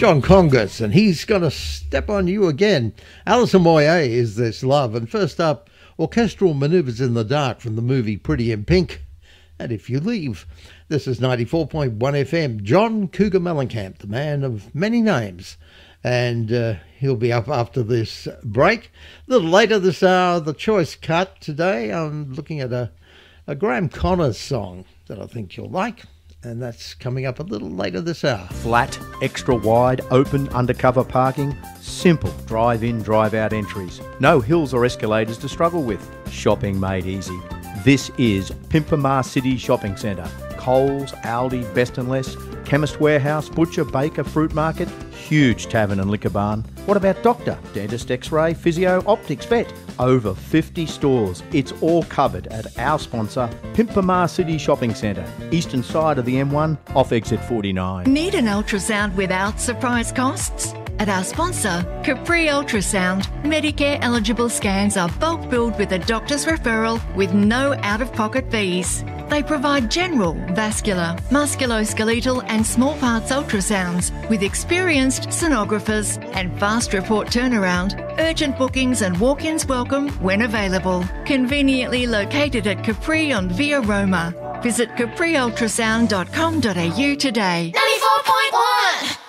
John Congus, and he's going to step on you again. Alison Moyet is This Love. And first up, Orchestral Manoeuvres in the Dark from the movie Pretty in Pink. And If You Leave. This is 94.1 FM. John Cougar Mellencamp, the man of many names. And he'll be up after this break. A little later this hour, the choice cut today. I'm looking at a Graham Connors song that I think you'll like. And that's coming up a little later this hour. Flat, extra wide, open, undercover parking. Simple drive-in, drive-out entries. No hills or escalators to struggle with. Shopping made easy. This is Pimpamar City Shopping Centre. Coles, Aldi, Best and Less, Chemist Warehouse, Butcher, Baker, Fruit Market, huge tavern and liquor barn. What about doctor, dentist, x-ray, physio, optics, vet? Over 50 stores. It's all covered at our sponsor, Pimpamar City Shopping Centre, eastern side of the M1, off exit 49. Need an ultrasound without surprise costs? At our sponsor, Capri Ultrasound, Medicare eligible scans are bulk billed with a doctor's referral with no out-of-pocket fees. They provide general, vascular, musculoskeletal and small parts ultrasounds with experienced sonographers and fast report turnaround, urgent bookings and walk-ins welcome when available. Conveniently located at Capri on Via Roma. Visit capriultrasound.com.au today. 94.1